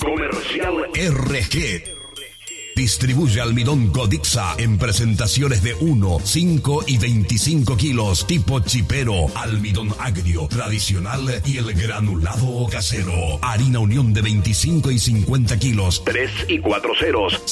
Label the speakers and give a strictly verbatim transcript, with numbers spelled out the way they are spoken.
Speaker 1: Comercial R G. Distribuye almidón Codixa en presentaciones de uno, cinco y veinticinco kilos, tipo chipero, almidón agrio, tradicional y el granulado casero. Harina Unión de veinticinco y cincuenta kilos, tres y cuatro ceros.